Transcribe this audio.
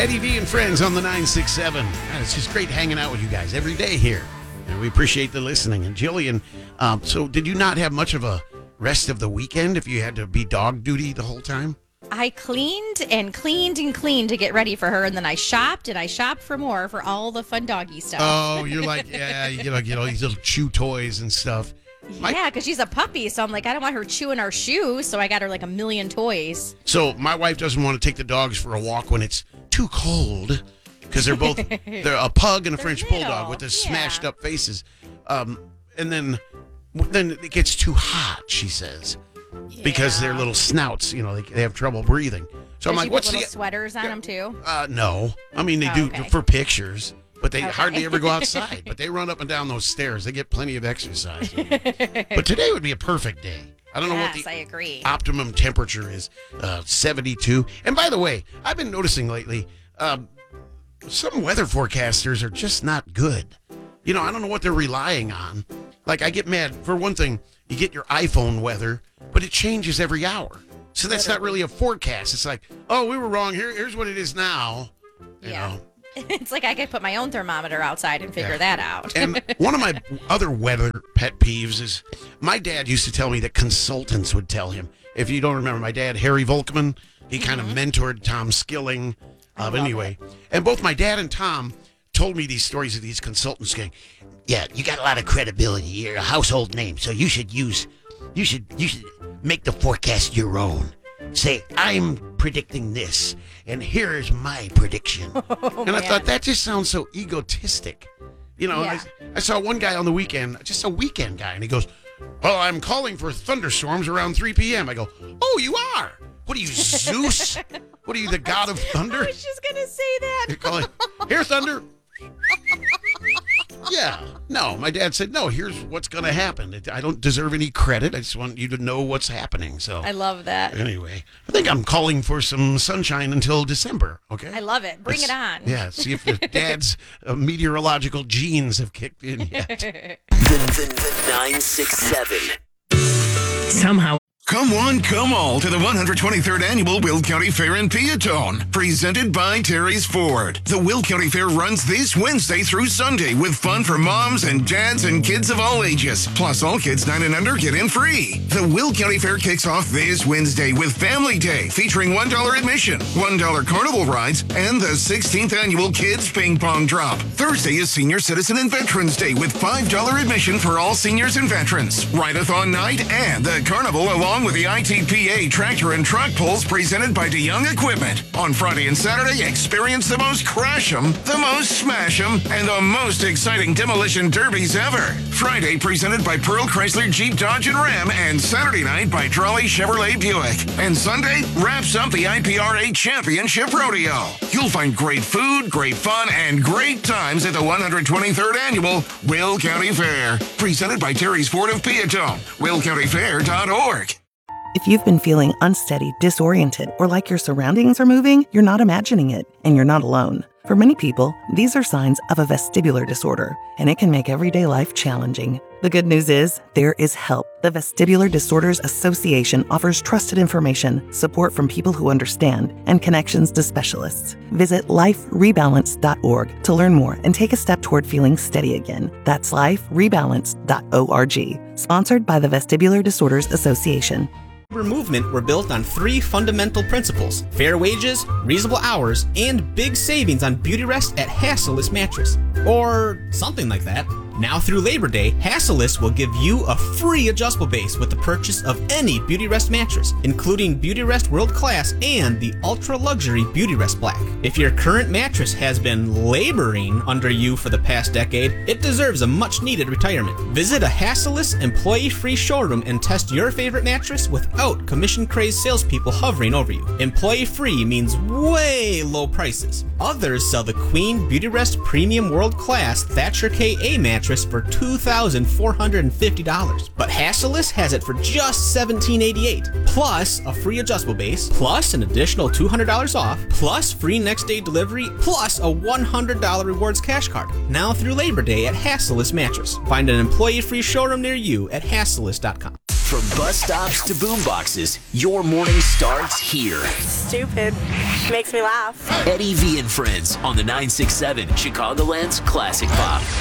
Eddie V and friends on the 967. It's just great hanging out with you guys every day here. And we appreciate the listening. And Jillian, so did you not have much of a rest of the weekend if you had to be dog duty the whole time? I cleaned and cleaned and cleaned to get ready for her, and then I shopped for more for all the fun doggy stuff. Oh, you're like, yeah, you get all these little chew toys and stuff. Yeah, because she's a puppy, so I'm like, I don't want her chewing our shoes, so I got her like a million toys. So my wife doesn't want to take the dogs for a walk when it's too cold, because they're a pug and a French bulldog with the smashed up faces. And then it gets too hot, she says, because their little snouts, they have trouble breathing. So I'm like, what's the sweaters on them too? No, I mean they do for pictures. But they hardly ever go outside. But they run up and down those stairs. They get plenty of exercise. But today would be a perfect day. I don't know what the optimum temperature is. 72. And by the way, I've been noticing lately, some weather forecasters are just not good. I don't know what they're relying on. Like, I get mad. For one thing, you get your iPhone weather, but it changes every hour. So that's not really a forecast. It's like, oh, we were wrong. Here's what it is now. You know. It's like I could put my own thermometer outside and figure that out. And one of my other weather pet peeves is my dad used to tell me that consultants would tell him. If you don't remember, my dad, Harry Volkman, he kind of mentored Tom Skilling. Anyway, and both my dad and Tom told me these stories of these consultants saying, yeah, you got a lot of credibility. You're a household name, so you should make the forecast your own. Say, I'm predicting this, and here's my prediction. I thought, that just sounds so egotistic. I saw one guy on the weekend, just a weekend guy, and he goes, well, I'm calling for thunderstorms around 3 p.m. I go, oh, you are? What are you, Zeus? What are you, the god of thunder? I was just going to say that. You're calling, here, thunder. Yeah. No, my dad said, no, here's what's going to happen. I don't deserve any credit. I just want you to know what's happening. So I love that. Anyway, I think I'm calling for some sunshine until December, okay? I love it. Bring it on. Yeah, see if your dad's meteorological genes have kicked in yet. The 967. Somehow. Come one, come all to the 123rd Annual Will County Fair in Peatone, presented by Terry's Ford. The Will County Fair runs this Wednesday through Sunday with fun for moms and dads and kids of all ages. Plus, all kids 9 and under get in free. The Will County Fair kicks off this Wednesday with Family Day, featuring $1 admission, $1 carnival rides, and the 16th Annual Kids Ping Pong Drop. Thursday is Senior Citizen and Veterans Day with $5 admission for all seniors and veterans. Ride-a-thon night and the carnival along with the ITPA tractor and truck pulls presented by DeYoung Equipment. On Friday and Saturday, experience the most crash 'em, the most smash 'em, and the most exciting demolition derbies ever. Friday presented by Pearl Chrysler Jeep Dodge and Ram, and Saturday night by Trolley Chevrolet Buick. And Sunday wraps up the IPRA Championship Rodeo. You'll find great food, great fun, and great times at the 123rd Annual Will County Fair. Presented by Terry's Ford of Peatone. WillCountyFair.org. If you've been feeling unsteady, disoriented, or like your surroundings are moving, you're not imagining it, and you're not alone. For many people, these are signs of a vestibular disorder, and it can make everyday life challenging. The good news is, there is help. The Vestibular Disorders Association offers trusted information, support from people who understand, and connections to specialists. Visit liferebalance.org to learn more and take a step toward feeling steady again. That's liferebalance.org. Sponsored by the Vestibular Disorders Association. Movement were built on 3 fundamental principles: fair wages, reasonable hours, and big savings on beauty rest at Hassellus Mattress. Or something like that. Now through Labor Day, Hassellus will give you a free adjustable base with the purchase of any Beauty Rest mattress, including Beauty Rest World Class and the Ultra Luxury Beauty Rest Black. If your current mattress has been laboring under you for the past decade, it deserves a much-needed retirement. Visit a Hassellus employee-free showroom and test your favorite mattress without commission-crazed salespeople hovering over you. Employee-free means way low prices. Others sell the Queen Beauty Rest Premium World Class Thatcher KA mattress for $2,450. But Hassellus has it for just $1,788, plus a free adjustable base, plus an additional $200 off, plus free next day delivery, plus a $100 rewards cash card. Now through Labor Day at Hassellus Mattress. Find an employee-free showroom near you at Hassellus.com. From bus stops to boomboxes, your morning starts here. Stupid. Makes me laugh. Eddie V and Friends on the 967 Chicagoland's Classic Pop.